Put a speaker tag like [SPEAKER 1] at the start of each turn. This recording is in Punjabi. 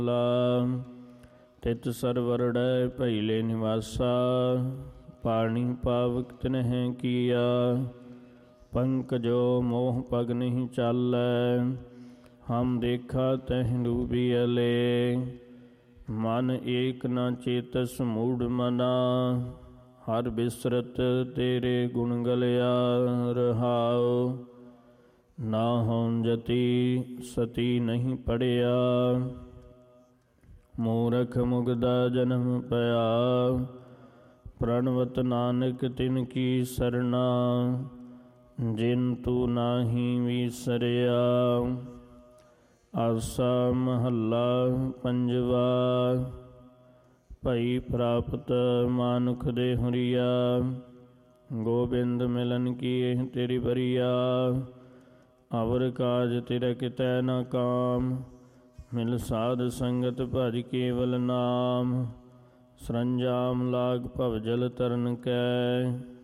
[SPEAKER 1] ਤਿਤ ਸਰਵਰੜੈ ਭੈਲੇ ਨਿਵਾਸਾ। ਪਾਣੀ ਪਾਵਕ ਤਿਨਹਿ ਕੀਆ। ਪੰਕਜੋ ਮੋਹ ਪਗ ਨਹੀਂ ਚਾਲੈ। ਹਮ ਦੇਖਾ ਤਹਿ ਡੂਬੀਅਲੇ। ਮਨ ਏਕ ਨ ਚੇਤਸ ਮੂੜ ਮਨਾ। ਹਰ ਬਿਸਰਤ ਤੇਰੇ ਗੁਣ ਗਲਿਆ ਰਹਾਉ। ਨਾ ਹੋਂ ਜਤੀ ਸਤੀ ਨਹੀਂ ਪੜਿਆ। ਮੂਰਖ ਮੁਗਦਾ ਜਨਮ ਪਿਆ। ਪ੍ਰਣਵਤ ਨਾਨਕ ਤਿਨ ਕੀ ਸਰਨਾ। ਜਿਨ ਤੂੰ ਨਾਹੀ ਵੀਸਰਿਆ। ਆਸਾ ਮਹੱਲਾ ਪੰਜਵਾ। ਭਈ ਪ੍ਰਾਪਤ ਮਾਨੁਖ ਦੇ ਹੁਰੀਆ। ਗੋਬਿੰਦ ਮਿਲਨ ਕੀ ਇਹ ਤੇਰੀ ਬਰੀਆ। ਅਵਰ ਕਾਜ ਤੇਰਾ ਕਿਤੈ ਨ ਕਾਮ। ਮਿਲ ਸਾਧ ਸੰਗਤ ਭਜ ਕੇਵਲ ਨਾਮ। ਸਰੰਜਾਮ ਲਾਗ ਭਵਜਲ ਤਰਨ ਕੈ।